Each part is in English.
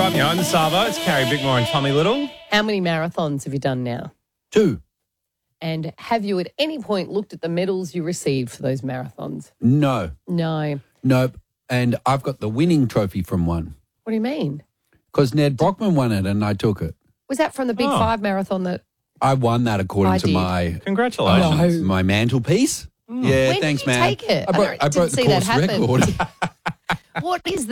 Drive Me Home, Savo. It's Carrie Bickmore and Tommy Little. How many marathons have you done now? 2. And have you at any point looked at the medals you received for those marathons? No. No. Nope. And I've got the winning trophy from one. What do you mean? Because Ned Brockman won it and I took it. Was that from the Big Five marathon that... I won that according to did. my Congratulations. my mantelpiece. Yeah, When thanks, did you man. take it? I broke didn't the see that course happen. record. What is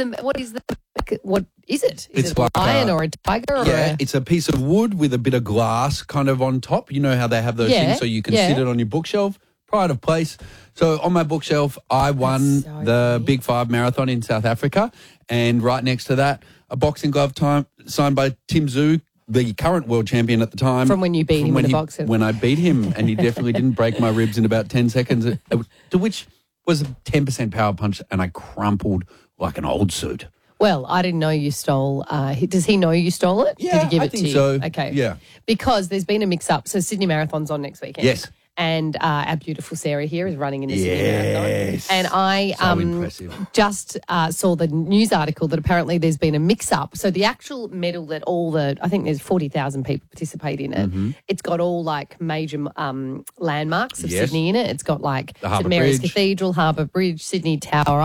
it? Is It's it a like lion or a tiger? Or Yeah, it's a piece of wood with a bit of glass kind of on top. You know how they have those Yeah, things so you can yeah. sit it on your bookshelf? Pride of place. So on my bookshelf, I won so the funny. Big Five Marathon in South Africa. And right next to that, a boxing glove signed by Tim Zhu, the current world champion at the time. From when you beat him in the boxing. When I beat him, and he definitely didn't break my ribs in about 10 seconds, to which was a 10% power punch, and I crumpled like an old suit. Well, I didn't know you stole. Does he know you stole it? Yeah, Did he give I it think to you? so. Okay. Yeah. Because there's been a mix-up. So Sydney Marathon's on next weekend. Yes. And our beautiful Sarah here is running in the Sydney Yes. Marathon. And I So impressive. just saw the news article that apparently there's been a mix-up. So the actual medal that I think there's 40,000 people participate in it. Mm-hmm. It's got all like major landmarks of Yes. Sydney in it. It's got like The Harbour St Mary's Bridge. Cathedral, Harbour Bridge, Sydney Tower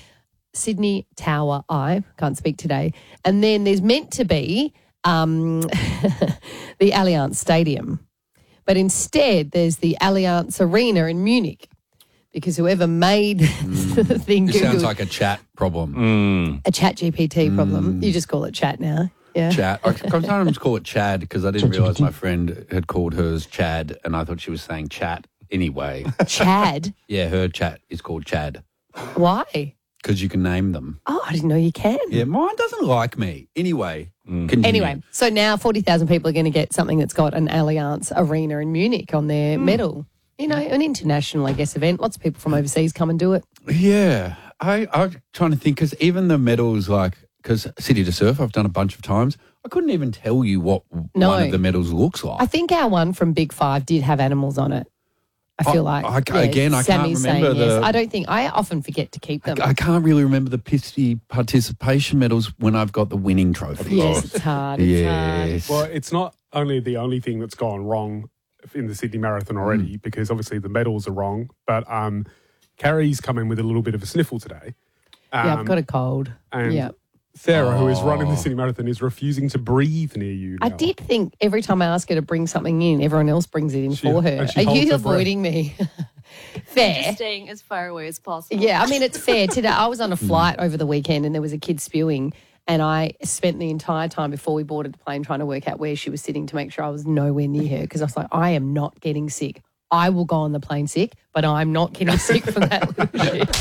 Eye, can't speak today. And then there's meant to be the Allianz Stadium. But instead, there's the Allianz Arena in Munich because whoever made the thing, This sounds Googled like a chat problem. a chat GPT problem. You just call it chat now. Yeah. Chat. I sometimes call it Chad because I didn't realise my friend had called hers Chad and I thought she was saying chat anyway. Chad. Yeah, her chat is called Chad Why? because you can name them. Oh, I didn't know you can. Yeah, mine doesn't like me. Anyway, continue. Anyway, so now 40,000 people are going to get something that's got an Allianz Arena in Munich on their medal. You know, an international, I guess, event. Lots of people from overseas come and do it. Yeah, I'm trying to think because even the medals, like, because City to Surf, I've done a bunch of times. I couldn't even tell you what No. one of the medals looks like. I think our one from Big Five did have animals on it. I feel like. I can't Sammy's remember saying yes. the- I don't think, I often forget to keep them. I can't really remember the pissy participation medals when I've got the winning trophy. Yes, it's hard. It's hard. Yes. Well, it's not only the only thing that's gone wrong in the Sydney Marathon already, because obviously the medals are wrong, but Carrie's come in with a little bit of a sniffle today. Yeah, I've got a cold. And Yeah. Sarah, who is running the Sydney Marathon, is refusing to breathe near you now. I did think every time I ask her to bring something in, everyone else brings it in for her. and she Are holds you her breath. avoiding me? Fair. Just staying as far away as possible. Yeah, I mean, it's fair. Today, I was on a flight over the weekend and there was a kid spewing, and I spent the entire time before we boarded the plane trying to work out where she was sitting to make sure I was nowhere near her because I was like, I am not getting sick. I will go on the plane sick, but I'm not getting sick from that little shit.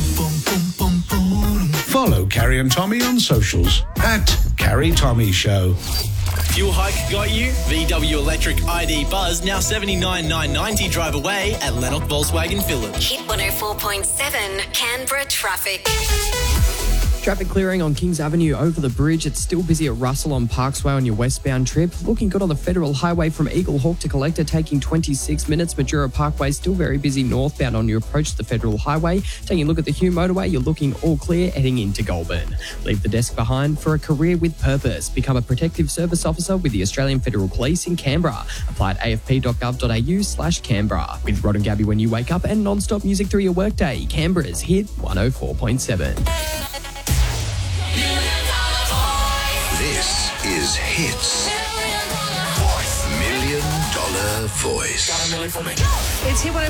Follow Carrie and Tommy on socials at Carrie Tommy Show. Fuel hike got you? VW Electric ID Buzz now $79,990 drive away at Lennox Volkswagen Village. Hit 104.7 Canberra traffic. Traffic clearing on Kings Avenue over the bridge. It's still busy at Russell on Parksway on your westbound trip. Looking good on the Federal Highway from Eagle Hawk to Collector, taking 26 minutes. Majura Parkway still very busy northbound on your approach to the Federal Highway. Taking a look at the Hume Motorway, you're looking all clear heading into Goulburn. Leave the desk behind for a career with purpose. Become a protective service officer with the Australian Federal Police in Canberra. Apply at afp.gov.au/Canberra. With Rod and Gabby when you wake up and non-stop music through your workday. Canberra's Hit 104.7. This is Hits. $1 Million Voice. It's Hit